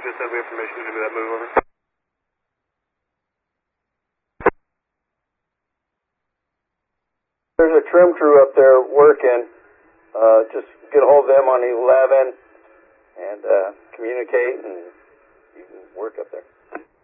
just said we have permission to do that move, over. There's a trim crew up there working. Just get a hold of them on 11 and communicate, and you can work up there.